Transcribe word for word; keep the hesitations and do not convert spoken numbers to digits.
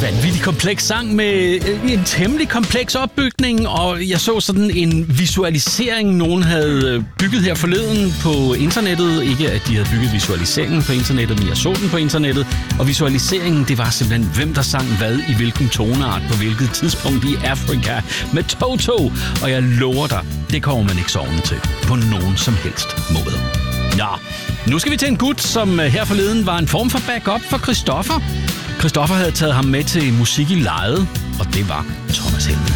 vanvittig kompleks sang med en temmelig kompleks opbygning, og jeg så sådan en visualisering, nogen havde bygget her forleden på internettet. Ikke at de havde bygget visualiseringen på internettet, men jeg så den på internettet. Og visualiseringen, det var simpelthen, hvem der sang hvad i hvilken toneart på hvilket tidspunkt i Afrika med Toto. Og jeg lover dig, det kommer man ikke sovende til på nogen som helst måde. Ja, nu skal vi til en gut, som her forleden var en form for backup for Christoffer. Christoffer havde taget ham med til musik i lejet, og det var Thomas Helmig.